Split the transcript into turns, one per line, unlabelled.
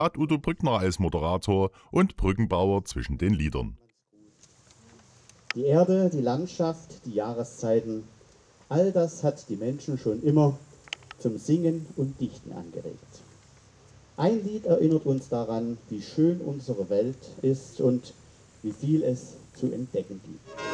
hat Udo Brückner als Moderator und Brückenbauer zwischen den Liedern.
Die Erde, die Landschaft, die Jahreszeiten, all das hat die Menschen schon immer zum Singen und Dichten angeregt. Ein Lied erinnert uns daran, wie schön unsere Welt ist und wie viel es zu entdecken gibt.